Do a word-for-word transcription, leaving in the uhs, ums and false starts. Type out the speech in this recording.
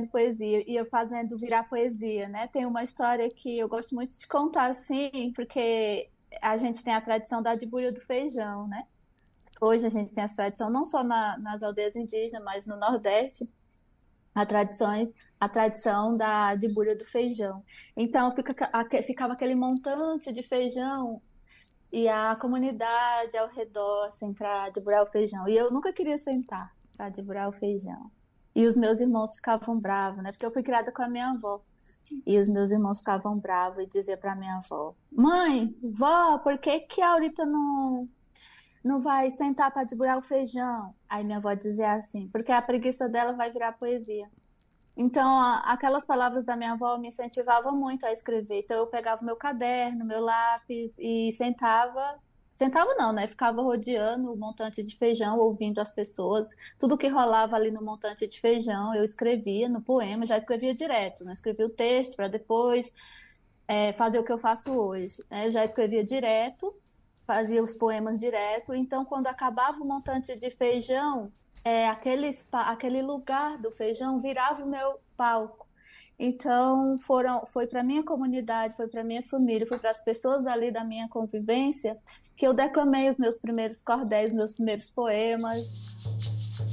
poesia e eu fazendo virar poesia, né? Tem uma história que eu gosto muito de contar, assim, porque a gente tem a tradição da dibuira do feijão, né? Hoje a gente tem essa tradição não só na- nas aldeias indígenas, mas no Nordeste, a tradição, a tradição da dibuira do feijão. Então fica, aque- ficava aquele montante de feijão e a comunidade ao redor, assim, para deburar o feijão. E eu nunca queria sentar para deburar o feijão. E os meus irmãos ficavam bravos, né? Porque eu fui criada com a minha avó. E os meus irmãos ficavam bravos e diziam para minha avó: Mãe, vó, por que que a Aurita não, não vai sentar para deburar o feijão? Aí minha avó dizia assim: Porque a preguiça dela vai virar poesia. Então, a- aquelas palavras da minha avó me incentivavam muito a escrever. Então, eu pegava meu caderno, meu lápis e sentava. Sentava não, né? Ficava rodeando o montante de feijão, ouvindo as pessoas. Tudo que rolava ali no montante de feijão, eu escrevia no poema, já escrevia direto, não escrevia o texto para depois é, fazer o que eu faço hoje, né? Eu já escrevia direto, fazia os poemas direto. Então, quando acabava o montante de feijão, é, aquele, espa- aquele lugar do feijão virava o meu palco. Então, foram, foi para minha comunidade, foi para minha família, foi para as pessoas ali da minha convivência que eu declamei os meus primeiros cordéis, meus primeiros poemas.